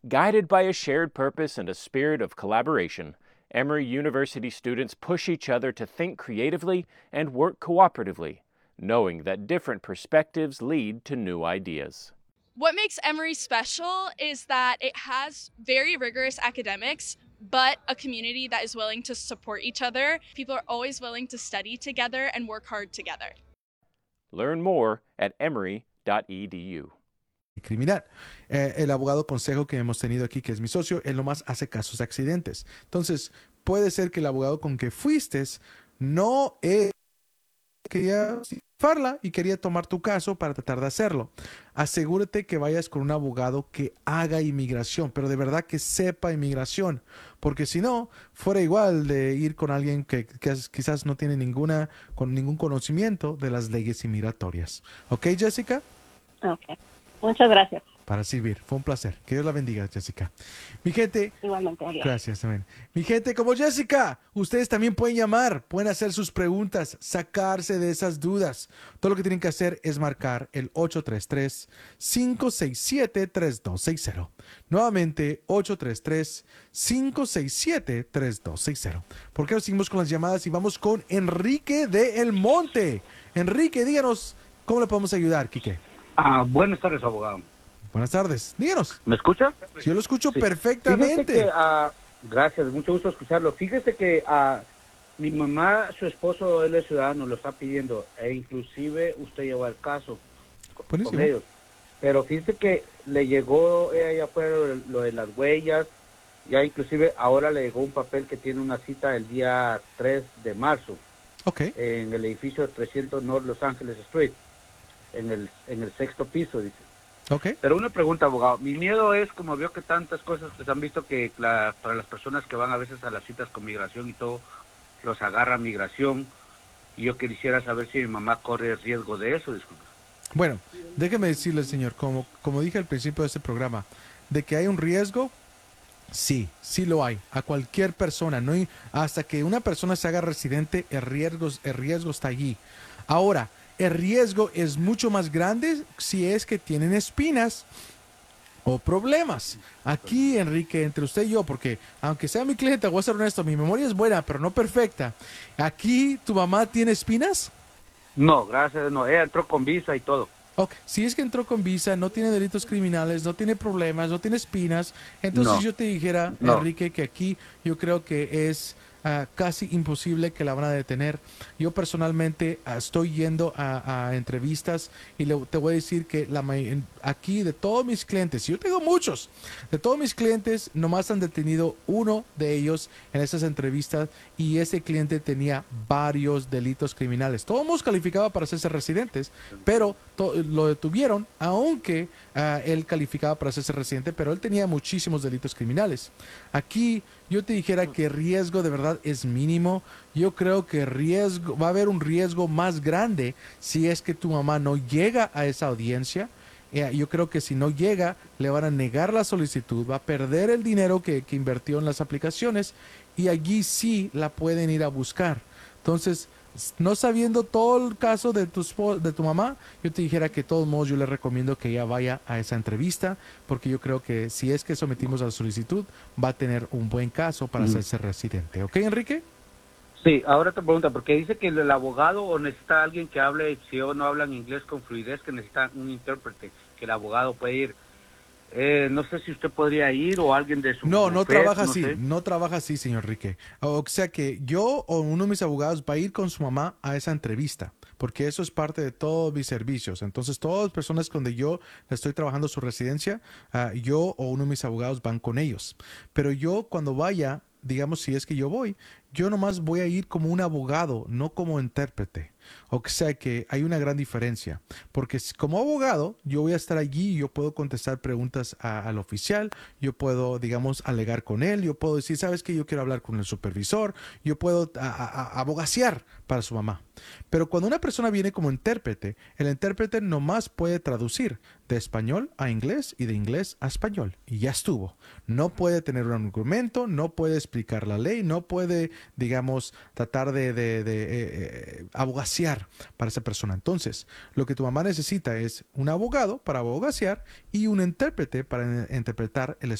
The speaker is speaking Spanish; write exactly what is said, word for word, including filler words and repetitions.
Guided by a shared purpose and a spirit of collaboration, Emory University students push each other to think creatively and work cooperatively, knowing that different perspectives lead to new ideas. What makes Emory special is that it has very rigorous academics, but a community that is willing to support each other. People are always willing to study together and work hard together. Learn more at emory dot e d u. Criminal. Eh, el abogado consejo que hemos tenido aquí, que es mi socio, él nomás hace casos de accidentes. Entonces, puede ser que el abogado con que fuiste no eh, quería farla y quería tomar tu caso para tratar de hacerlo. Asegúrate que vayas con un abogado que haga inmigración, pero de verdad que sepa inmigración, porque si no, fuera igual de ir con alguien que, que quizás no tiene ninguna, con ningún conocimiento de las leyes inmigratorias. ¿Ok, Jessica? Ok. Muchas gracias. Para servir. Fue un placer. Que Dios la bendiga, Jessica. Mi gente. Igualmente. Adiós. Gracias también. Mi gente, como Jessica, ustedes también pueden llamar, pueden hacer sus preguntas, sacarse de esas dudas. Todo lo que tienen que hacer es marcar el ocho tres tres, cinco seis siete, tres dos seis cero. Nuevamente, ocho tres tres, cinco seis siete, tres dos seis cero. ¿Por qué no seguimos con las llamadas y vamos con Enrique de El Monte? Enrique, díganos, ¿cómo le podemos ayudar, Quique? Ah, buenas tardes, abogado. Buenas tardes. Díganos. ¿Me escucha? Sí, yo lo escucho sí. perfectamente. Fíjese que, uh, gracias, mucho gusto escucharlo. Fíjese que uh, mi mamá, su esposo, él es ciudadano, lo está pidiendo, e inclusive usted llevó el caso con, con ellos. Pero fíjese que le llegó, ella fue lo, lo de las huellas, ya inclusive ahora le llegó un papel que tiene una cita el día tres de marzo. Okay. En el edificio trescientos North Los Ángeles Street. En el, en el sexto piso, dice. Okay. Pero una pregunta, abogado. Mi miedo es, como veo que tantas cosas que se han visto que la, para las personas que van a veces a las citas con migración y todo, los agarra migración. Y yo quisiera saber si mi mamá corre riesgo de eso, disculpe. Bueno, déjeme decirle, señor, como, como dije al principio de este programa, de que hay un riesgo, sí, sí lo hay. A cualquier persona, no hay, hasta que una persona se haga residente, el riesgo, el riesgo está allí. Ahora, el riesgo es mucho más grande si es que tienen espinas o problemas. Aquí, Enrique, entre usted y yo, porque aunque sea mi cliente, voy a ser honesto, mi memoria es buena, pero no perfecta. Aquí, ¿tu mamá tiene espinas? No, gracias, no. Ella entró con visa y todo. Ok, si es que entró con visa, no tiene delitos criminales, no tiene problemas, no tiene espinas, entonces no. yo te dijera, no. Enrique, que aquí yo creo que es Uh, casi imposible que la van a detener. Yo personalmente uh, estoy yendo a, a entrevistas y le, te voy a decir que la, aquí de todos mis clientes, yo tengo muchos, de todos mis clientes, nomás han detenido uno de ellos en esas entrevistas y ese cliente tenía varios delitos criminales. Todos calificaba para hacerse residentes, pero to, lo detuvieron, aunque uh, él calificaba para hacerse residente, pero él tenía muchísimos delitos criminales. Aquí yo te dijera que riesgo de verdad es mínimo. Yo creo que riesgo, va a haber un riesgo más grande si es que tu mamá no llega a esa audiencia. Eh, yo creo que si no llega, le van a negar la solicitud, va a perder el dinero que, que invirtió en las aplicaciones y allí sí la pueden ir a buscar. Entonces, no sabiendo todo el caso de tu, de tu mamá, yo te dijera que de todos modos yo le recomiendo que ella vaya a esa entrevista, porque yo creo que si es que sometimos a la solicitud, va a tener un buen caso para mm. hacerse residente. ¿Ok, Enrique? Sí, ahora te pregunta, porque dice que el abogado o necesita alguien que hable, si o no hablan inglés con fluidez, que necesita un intérprete, que el abogado puede ir. Eh, no sé si usted podría ir o alguien de su... No, no bufet, trabaja no así, sé. no trabaja así, señor Enrique. O sea que yo o uno de mis abogados va a ir con su mamá a esa entrevista, porque eso es parte de todos mis servicios. Entonces, todas las personas donde yo estoy trabajando su residencia, uh, yo o uno de mis abogados van con ellos. Pero yo cuando vaya, digamos, si es que yo voy, yo nomás voy a ir como un abogado, no como intérprete. O sea que hay una gran diferencia, porque como abogado yo voy a estar allí y yo puedo contestar preguntas a, al oficial, yo puedo, digamos, alegar con él, yo puedo decir, ¿sabes qué? Yo quiero hablar con el supervisor, yo puedo a, a, a abogaciar para su mamá. Pero cuando una persona viene como intérprete, el intérprete nomás puede traducir de español a inglés y de inglés a español, y ya estuvo. No puede tener un argumento, no puede explicar la ley, no puede, digamos, tratar de, de, de eh, eh, abogaciar para esa persona. Entonces, lo que tu mamá necesita es un abogado para abogaciar y un intérprete para interpretar el